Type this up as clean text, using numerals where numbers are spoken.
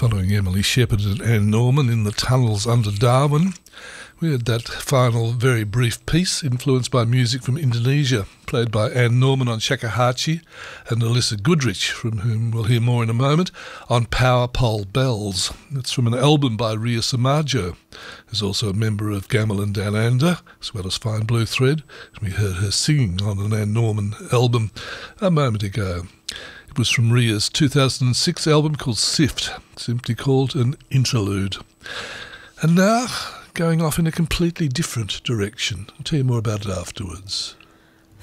Following Emily Shepard and Anne Norman in The Tunnels Under Darwin, we had that final very brief piece influenced by music from Indonesia, played by Anne Norman on shakuhachi and Alyssa Goodrich, from whom we'll hear more in a moment, on Power Pole Bells. It's from an album by Ria Samajo, who's also a member of Gamelan Down Under, as well as Fine Blue Thread. We heard her singing on an Anne Norman album a moment ago. It was from Ria's 2006 album called Sift, simply called an interlude. And now, going off in a completely different direction. I'll tell you more about it afterwards.